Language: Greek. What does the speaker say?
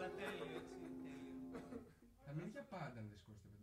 τέλειο, έτσι, τέλειο. Θα μείνει για πάντα αν δεν σηκώσει το